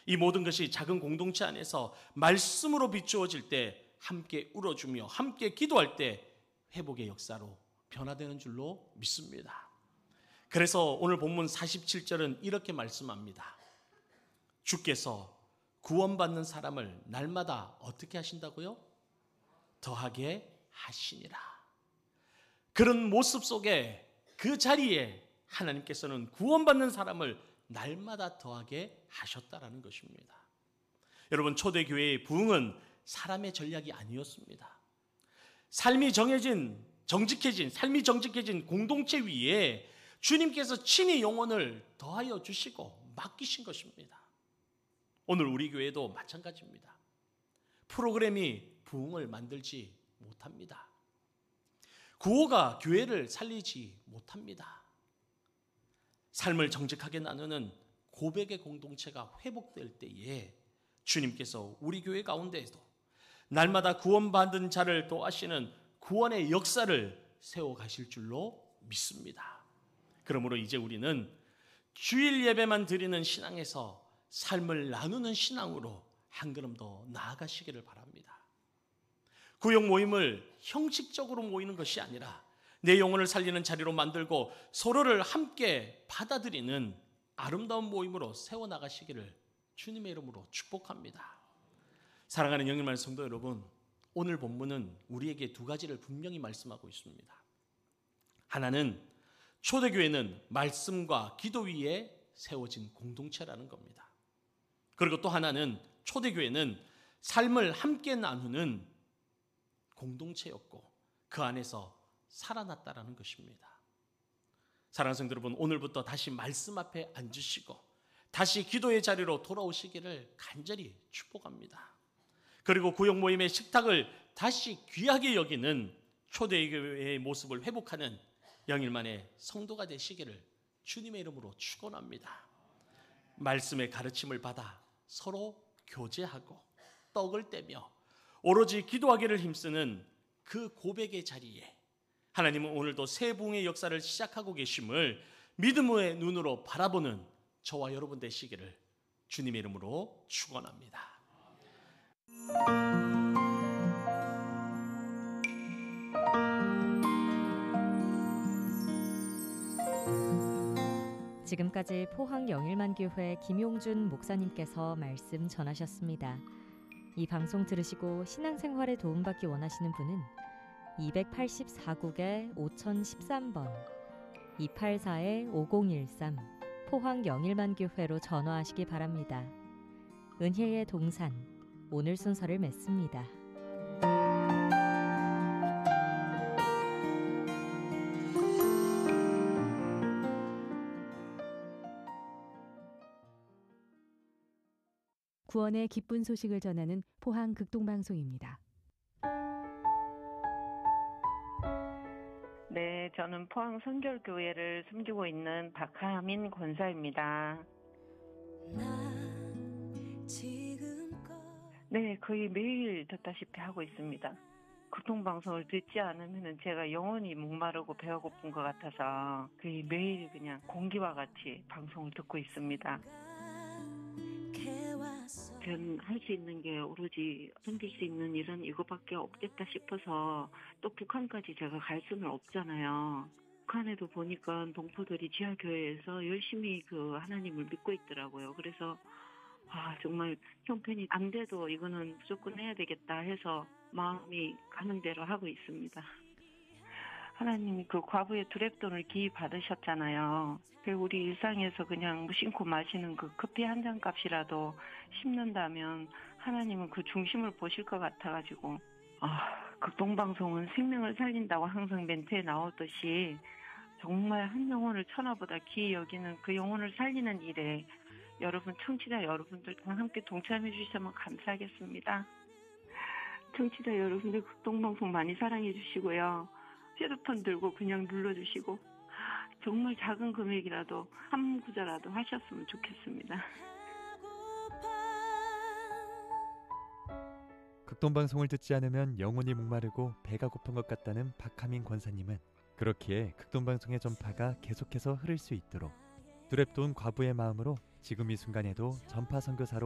이 모든 것이 작은 공동체 안에서 말씀으로 비추어질 때 함께 울어주며 함께 기도할 때 회복의 역사로 변화되는 줄로 믿습니다. 그래서 오늘 본문 47절은 이렇게 말씀합니다. 주께서 구원받는 사람을 날마다 어떻게 하신다고요? 더하게 하시니라. 그런 모습 속에 그 자리에 하나님께서는 구원받는 사람을 날마다 더하게 하셨다라는 것입니다. 여러분, 초대교회의 부흥은 사람의 전략이 아니었습니다. 삶이 정직해진 공동체 위에 주님께서 친히 영혼을 더하여 주시고 맡기신 것입니다. 오늘 우리 교회도 마찬가지입니다. 프로그램이 부흥을 만들지 못합니다. 구호가 교회를 살리지 못합니다. 삶을 정직하게 나누는 고백의 공동체가 회복될 때에 주님께서 우리 교회 가운데에도 날마다 구원받은 자를 도하시는 구원의 역사를 세워가실 줄로 믿습니다. 그러므로 이제 우리는 주일 예배만 드리는 신앙에서 삶을 나누는 신앙으로 한 걸음 더 나아가시기를 바랍니다. 구역 모임을 형식적으로 모이는 것이 아니라 내 영혼을 살리는 자리로 만들고 서로를 함께 받아들이는 아름다운 모임으로 세워나가시기를 주님의 이름으로 축복합니다. 사랑하는 영일만 성도 여러분, 오늘 본문은 우리에게 두 가지를 분명히 말씀하고 있습니다. 하나는 초대교회는 말씀과 기도 위에 세워진 공동체라는 겁니다. 그리고 또 하나는 초대교회는 삶을 함께 나누는 공동체였고 그 안에서 살아났다라는 것입니다. 사랑하는 성도 여러분, 오늘부터 다시 말씀 앞에 앉으시고 다시 기도의 자리로 돌아오시기를 간절히 축복합니다. 그리고 구역 모임의 식탁을 다시 귀하게 여기는 초대교회의 모습을 회복하는 영일만의 성도가 되시기를 주님의 이름으로 축원합니다. 말씀의 가르침을 받아 서로 교제하고 떡을 떼며 오로지 기도하기를 힘쓰는 그 고백의 자리에 하나님은 오늘도 새 부흥의 역사를 시작하고 계심을 믿음의 눈으로 바라보는 저와 여러분 되시기를 주님의 이름으로 축원합니다. 지금까지 포항 영일만교회 김용준 목사님께서 말씀 전하셨습니다. 이 방송 들으시고 신앙생활에 도움받기 원하시는 분은 284국에 5013번 284-5013 포항 영일만교회로 전화하시기 바랍니다. 은혜의 동산, 오늘 순서를 맺습니다. 구원의 기쁜 소식을 전하는 포항 극동방송입니다. 네, 저는 포항 선결교회를 섬기고 있는 박하민 권사입니다. 네, 거의 매일 듣다시피 하고 있습니다. 극동방송을 듣지 않으면 제가 영원히 목마르고 배가 고픈 것 같아서 거의 매일 그냥 공기와 같이 방송을 듣고 있습니다. 저는 할 수 있는 게 오로지 섬길 수 있는 일은 이거밖에 없겠다 싶어서 또 북한까지 제가 갈 수는 없잖아요. 북한에도 보니까 동포들이 지하교회에서 열심히 그 하나님을 믿고 있더라고요. 그래서 정말 형편이 안 돼도 이거는 무조건 해야 되겠다 해서 마음이 가는 대로 하고 있습니다. 하나님이 그 과부의 두랩돈을 기입받으셨잖아요. 우리 일상에서 그냥 무심코 마시는 그 커피 한 잔 값이라도 심는다면 하나님은 그 중심을 보실 것 같아가지고 극동방송은 생명을 살린다고 항상 멘트에 나오듯이 정말 한 영혼을 천하보다 귀히 여기는 그 영혼을 살리는 일에 여러분 청취자 여러분들 다 함께 동참해 주시면 감사하겠습니다. 청취자 여러분들 극동방송 많이 사랑해 주시고요. 휴대폰 들고 그냥 눌러주시고 정말 작은 금액이라도 한 구자라도 하셨으면 좋겠습니다. 극동방송을 듣지 않으면 영혼이 목마르고 배가 고픈 것 같다는 박하민 권사님은 그렇기에 극동방송의 전파가 계속해서 흐를 수 있도록 두랩돈 과부의 마음으로 지금 이 순간에도 전파 선교사로